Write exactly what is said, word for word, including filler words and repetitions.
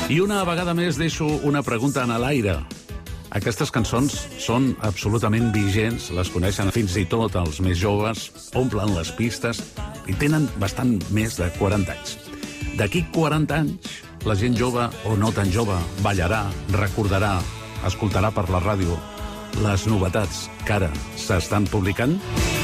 I una vegada més deixo una pregunta en l'aire. Aquestes cançons són absolutament vigents, les coneixen fins i tot els més joves, omplen les pistes i tenen bastant més de quaranta anys. D'aquí quaranta anys, la gent jove o no tan jove ballarà, recordarà, escoltarà per la ràdio les novetats que ara s'estan publicant.